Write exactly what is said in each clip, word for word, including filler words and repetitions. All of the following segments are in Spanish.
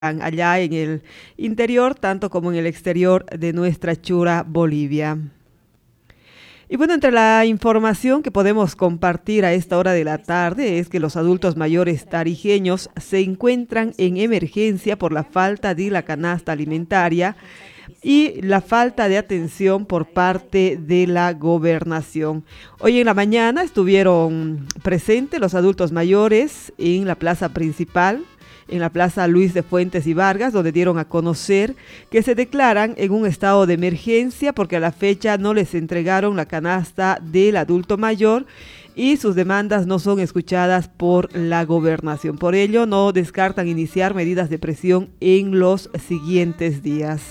allá en el interior, tanto como en el exterior de nuestra chura Bolivia. Y bueno, entre la información que podemos compartir a esta hora de la tarde es que los adultos mayores tarijeños se encuentran en emergencia por la falta de la canasta alimentaria y la falta de atención por parte de la gobernación. Hoy en la mañana estuvieron presentes los adultos mayores en la plaza principal, en la plaza Luis de Fuentes y Vargas, donde dieron a conocer que se declaran en un estado de emergencia porque a la fecha no les entregaron la canasta del adulto mayor y sus demandas no son escuchadas por la gobernación. Por ello, no descartan iniciar medidas de presión en los siguientes días.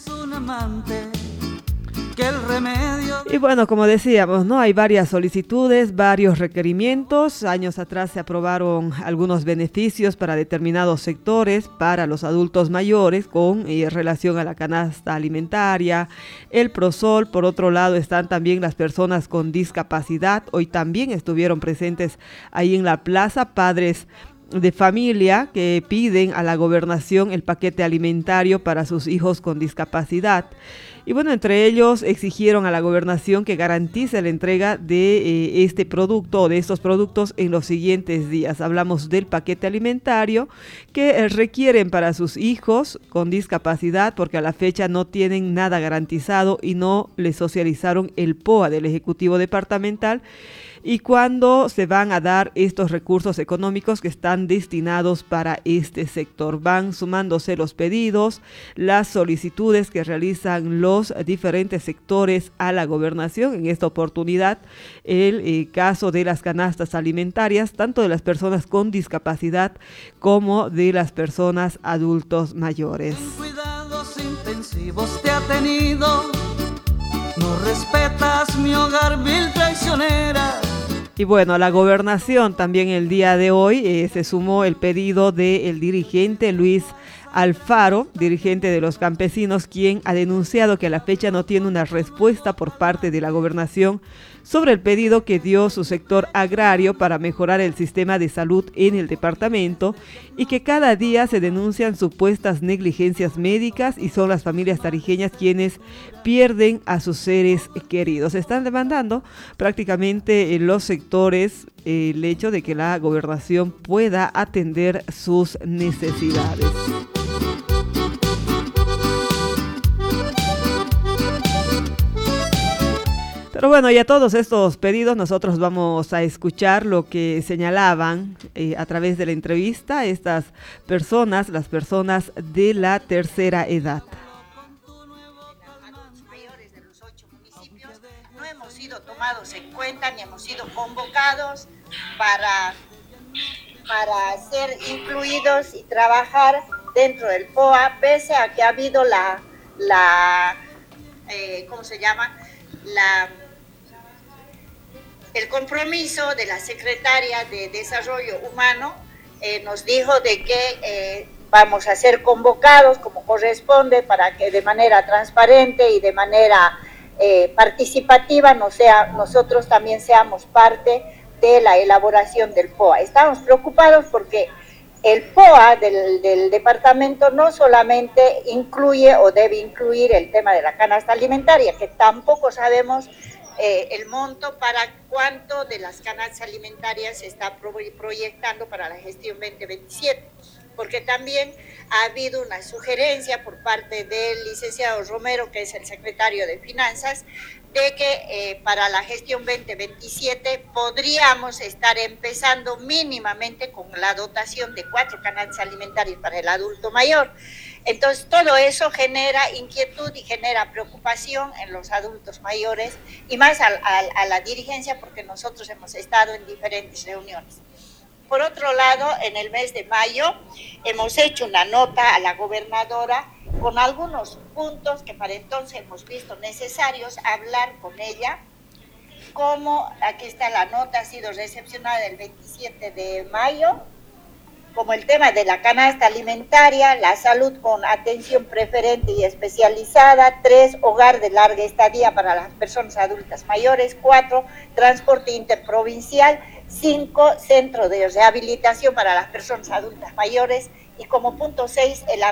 Y bueno, como decíamos, ¿no? Hay varias solicitudes, varios requerimientos. Años atrás se aprobaron algunos beneficios para determinados sectores, para los adultos mayores, con eh, relación a la canasta alimentaria, el Prosol. Por otro lado, están también las personas con discapacidad. Hoy también estuvieron presentes ahí en la plaza padres de familia que piden a la gobernación el paquete alimentario para sus hijos con discapacidad. Y bueno, entre ellos exigieron a la gobernación que garantice la entrega de eh, este producto o de estos productos en los siguientes días. Hablamos del paquete alimentario que eh, requieren para sus hijos con discapacidad porque a la fecha no tienen nada garantizado y no les socializaron el P O A del Ejecutivo Departamental. Y cuándo se van a dar estos recursos económicos que están destinados para este sector. Van sumándose los pedidos, las solicitudes que realizan los diferentes sectores a la gobernación. En esta oportunidad, el eh, caso de las canastas alimentarias, tanto de las personas con discapacidad como de las personas adultos mayores. Cuidados intensivos te ha tenido, no respetas mi hogar, vil traicionera. Y bueno, a la gobernación también el día de hoy eh, se sumó el pedido del dirigente Luis Alfaro, dirigente de los campesinos, quien ha denunciado que a la fecha no tiene una respuesta por parte de la gobernación sobre el pedido que dio su sector agrario para mejorar el sistema de salud en el departamento y que cada día se denuncian supuestas negligencias médicas y son las familias tarijeñas quienes pierden a sus seres queridos. Están demandando prácticamente en los sectores eh, el hecho de que la gobernación pueda atender sus necesidades. Pero bueno, y a todos estos pedidos nosotros vamos a escuchar lo que señalaban eh, a través de la entrevista estas personas, las personas de la tercera edad. Adultos mayores de los ocho municipios no hemos sido tomados en cuenta ni hemos sido convocados para, para ser incluidos y trabajar dentro del P O A, pese a que ha habido la, la eh, ¿cómo se llama? La El compromiso de la Secretaria de Desarrollo Humano eh, nos dijo de que eh, vamos a ser convocados como corresponde para que de manera transparente y de manera eh, participativa no sea, nosotros también seamos parte de la elaboración del P O A. Estamos preocupados porque el P O A del, del departamento no solamente incluye o debe incluir el tema de la canasta alimentaria, que tampoco sabemos Eh, el monto para cuánto de las canastas alimentarias se está pro proyectando para la gestión veinte veintisiete, porque también ha habido una sugerencia por parte del licenciado Romero, que es el secretario de Finanzas, de que eh, para la gestión veinte veintisiete podríamos estar empezando mínimamente con la dotación de cuatro canastas alimentarias para el adulto mayor. Entonces, todo eso genera inquietud y genera preocupación en los adultos mayores y más a, a, a la dirigencia, porque nosotros hemos estado en diferentes reuniones. Por otro lado, en el mes de mayo hemos hecho una nota a la gobernadora con algunos puntos que para entonces hemos visto necesarios hablar con ella, como aquí está la nota, ha sido recepcionada el veintisiete de mayo, como el tema de la canasta alimentaria, la salud con atención preferente y especializada, tres, hogar de larga estadía para las personas adultas mayores, cuatro, transporte interprovincial, cinco, centro de rehabilitación para las personas adultas mayores y como punto seis, el